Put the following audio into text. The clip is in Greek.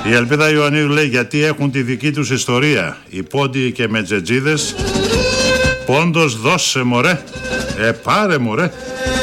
Η Ελπίδα Ιωαννίδου λέει γιατί έχουν τη δική τους ιστορία. Οι πόντιοι και μετζετζίδες. Πόντος δώσε μωρέ. Πάρε μωρέ.